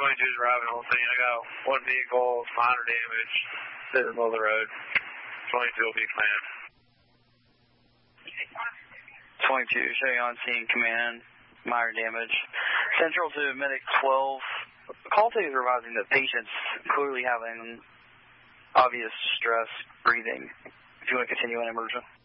22 is arriving on scene. I got one vehicle, minor damage, sitting in the middle of the road. 22 will be command. 22, showing on scene, command, minor damage. Central to medic 12. Call tape is revising that patient's clearly having obvious stress breathing. If you want to continue on emergent.